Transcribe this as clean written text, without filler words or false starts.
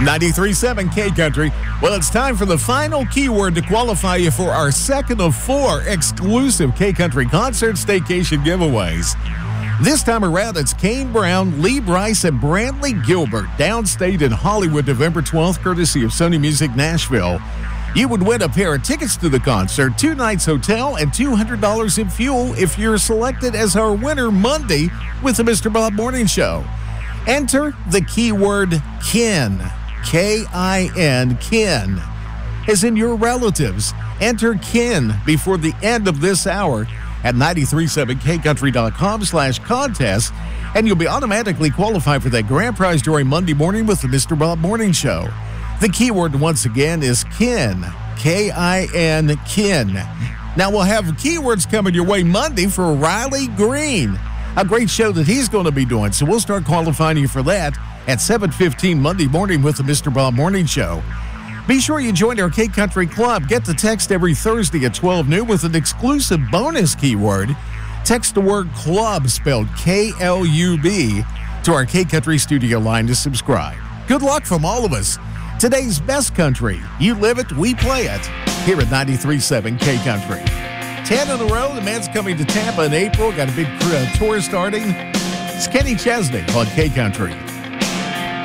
93.7 K Country. Well, it's time for the final keyword to qualify you for our second of 4 exclusive K Country concert staycation giveaways. This time around, it's Kane Brown, Lee Brice, and Brantley Gilbert downstate in Hollywood, November 12th, courtesy of Sony Music Nashville. You would win a pair of tickets to the concert, 2 nights hotel, and $200 in fuel if you're selected as our winner Monday with the Mr. Bob Morning Show. Enter the keyword kin, K-I-N, kin, as in your relatives. Enter kin before the end of this hour at 937kcountry.com/contest, and you'll be automatically qualified for that grand prize during Monday morning with the Mr. Bob Morning Show. The keyword once again is kin, K-I-N, kin. Now we'll have keywords coming your way Monday for Riley Green, a great show that he's going to be doing. So we'll start qualifying you for that at 7:15 Monday morning with the Mr. Bob Morning Show. Be sure you join our K Country Club. Get the text every Thursday at 12 noon with an exclusive bonus keyword. Text the word club, spelled K-L-U-B, to our K Country studio line to subscribe. Good luck from all of us. Today's best country. You live it, we play it. Here at 93.7 K Country. 10 in a row. The man's coming to Tampa in April. Got a big tour starting. It's Kenny Chesney on K Country.